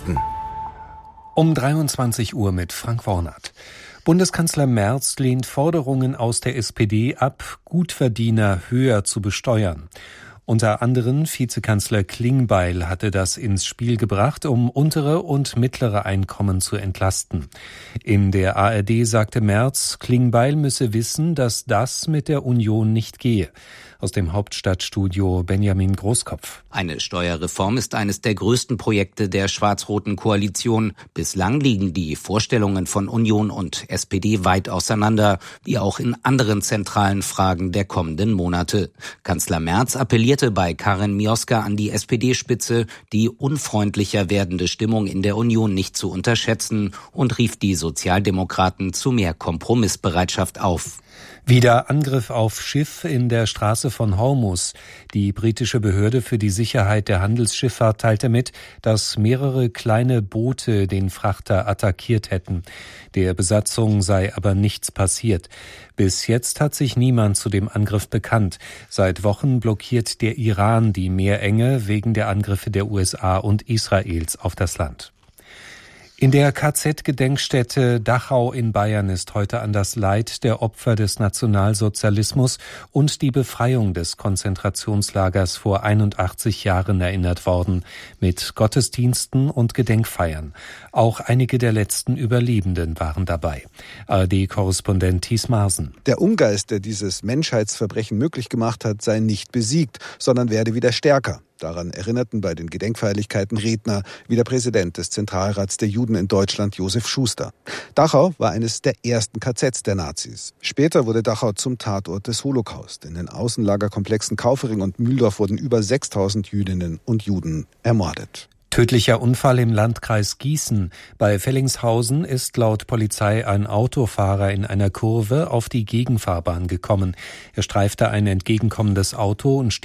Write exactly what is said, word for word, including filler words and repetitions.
Nachrichten. Um dreiundzwanzig Uhr mit Frank Wornert. Bundeskanzler Merz lehnt Forderungen aus der S P D ab, Gutverdiener höher zu besteuern. Unter anderem Vizekanzler Klingbeil hatte das ins Spiel gebracht, um untere und mittlere Einkommen zu entlasten. In der A R D sagte Merz, Klingbeil müsse wissen, dass das mit der Union nicht gehe. Aus dem Hauptstadtstudio Benjamin Großkopf. Eine Steuerreform ist eines der größten Projekte der schwarz-roten Koalition. Bislang liegen die Vorstellungen von Union und S P D weit auseinander, wie auch in anderen zentralen Fragen der kommenden Monate. Kanzler Merz appellierte bei Karin Mioska an die S P D-Spitze, die unfreundlicher werdende Stimmung in der Union nicht zu unterschätzen und rief die Sozialdemokraten zu mehr Kompromissbereitschaft auf. Wieder Angriff auf Schiff in der Straße von Hormuz. Die britische Behörde für die Sicherheit der Handelsschifffahrt teilte mit, dass mehrere kleine Boote den Frachter attackiert hätten. Der Besatzung sei aber nichts passiert. Bis jetzt hat sich niemand zu dem Angriff bekannt. Seit Wochen blockiert der Iran die Meerenge wegen der Angriffe der U S A und Israels auf das Land. In der K Z-Gedenkstätte Dachau in Bayern ist heute an das Leid der Opfer des Nationalsozialismus und die Befreiung des Konzentrationslagers vor einundachtzig Jahren erinnert worden, mit Gottesdiensten und Gedenkfeiern. Auch einige der letzten Überlebenden waren dabei. A R D-Korrespondent Thies Marsen. Der Ungeist, der dieses Menschheitsverbrechen möglich gemacht hat, sei nicht besiegt, sondern werde wieder stärker. Daran erinnerten bei den Gedenkfeierlichkeiten Redner wie der Präsident des Zentralrats der Juden in Deutschland, Josef Schuster. Dachau war eines der ersten K Zs der Nazis. Später wurde Dachau zum Tatort des Holocaust. In den Außenlagerkomplexen Kaufering und Mühldorf wurden über sechstausend Jüdinnen und Juden ermordet. Tödlicher Unfall im Landkreis Gießen. Bei Fellingshausen ist laut Polizei ein Autofahrer in einer Kurve auf die Gegenfahrbahn gekommen. Er streifte ein entgegenkommendes Auto und